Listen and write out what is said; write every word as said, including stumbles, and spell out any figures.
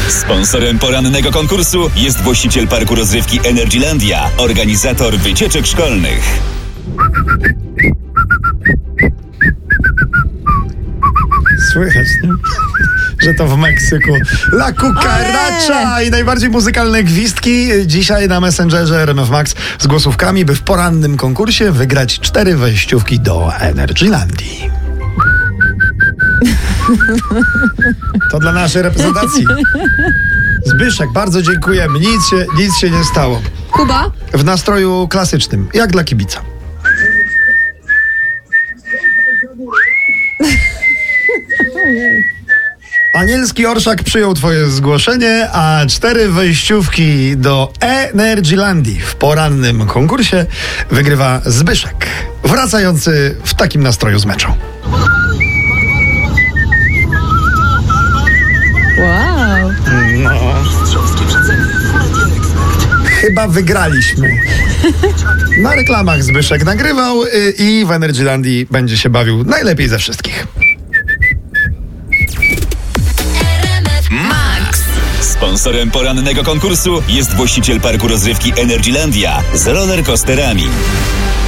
Sponsorem porannego konkursu jest właściciel parku rozrywki Energylandia, organizator wycieczek szkolnych. Słychać, nie? Że to w Meksyku. La Cucaracha i najbardziej muzykalne gwizdki dzisiaj na Messengerze R M F Max z głosówkami, by w porannym konkursie wygrać cztery wejściówki do Energylandii. To dla naszej reprezentacji. Zbyszek, bardzo dziękujemy. Nic się, nic się nie stało. Kuba? W nastroju klasycznym, jak dla kibica. Anielski orszak przyjął twoje zgłoszenie, a cztery wejściówki do Energylandii w porannym konkursie wygrywa Zbyszek, wracający w takim nastroju z meczu. Wow. No. Chyba wygraliśmy. Na reklamach Zbyszek nagrywał y, i w Energylandii będzie się bawił najlepiej ze wszystkich. Sponsorem porannego konkursu jest właściciel parku rozrywki Energylandia z rollercoasterami.